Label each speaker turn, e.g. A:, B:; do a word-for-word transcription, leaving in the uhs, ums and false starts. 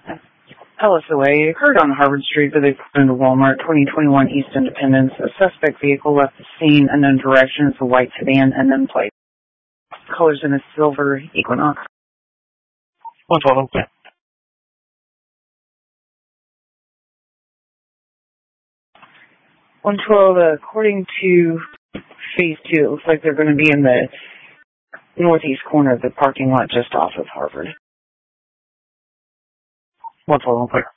A: L S O A occurred on Harvard Street with a into Walmart, twenty twenty-one East Independence. A suspect vehicle left the scene, unknown direction. It's a white sedan and then plate. Colors in a silver Equinox.
B: one twelve, okay.
A: one twelve, uh, according to phase two, it looks like they're going to be in the northeast corner of the parking lot just off of Harvard.
B: one twelve, okay.